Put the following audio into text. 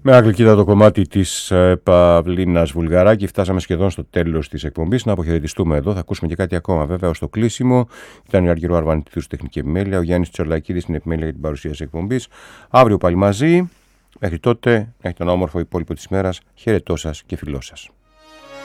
Με αγγλικίδα το κομμάτι της Παυλίνας Βουλγαράκη. Φτάσαμε σχεδόν στο τέλος της εκπομπής. Να αποχαιρετιστούμε εδώ. Θα ακούσουμε και κάτι ακόμα βέβαια ως το κλείσιμο. Ήταν ο Αργυρό Αρβανιτίδου στη τεχνική επιμέλεια, ο Γιάννης Τσολακίδης στην επιμέλεια για την παρουσίαση εκπομπής. Αύριο πάλι μαζί. Μέχρι τότε, έχετε ένα όμορφο υπόλοιπο της μέρας. Χαιρετώ σας και φιλό σας.